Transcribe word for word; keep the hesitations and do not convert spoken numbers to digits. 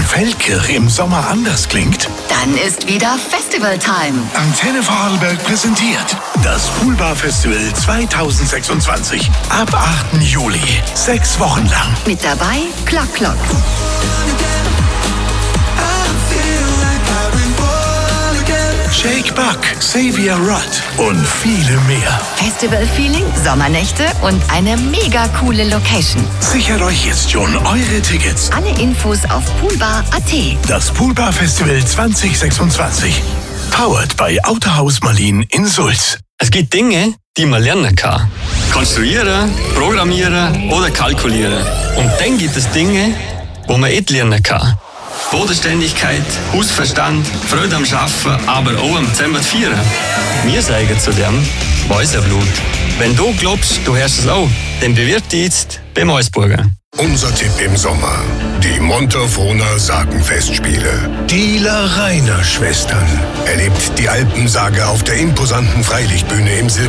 Feldkirch im Sommer anders klingt? Dann ist wieder Festival-Time. Antenne Vorarlberg präsentiert das Poolbar Festival zweitausendsechsundzwanzig. Ab achten Juli. Sechs Wochen lang. Mit dabei Klock Klock. Jake Buck, Xavier Rudd und viele mehr. Festival-Feeling, Sommernächte und eine mega coole Location. Sichert euch jetzt schon eure Tickets. Alle Infos auf poolbar punkt at. Das Poolbar Festival zweitausendsechsundzwanzig. Powered bei Autohaus Marlin in Sulz. Es gibt Dinge, die man lernen kann. Konstruieren, programmieren oder kalkulieren. Und dann gibt es Dinge, wo man nicht lernen kann. Bodenständigkeit, Hausverstand, Freude am Arbeiten, aber auch am Zusammenfeiern. Wir sagen zu dem Mäuserblut. Wenn du glaubst, du hörst es auch, dann bewirb dich jetzt beim Eusburger. Unser Tipp im Sommer. Die Montafona Sagenfestspiele. Die Larrainer Schwestern erlebt die Alpensage auf der imposanten Freilichtbühne im Silber.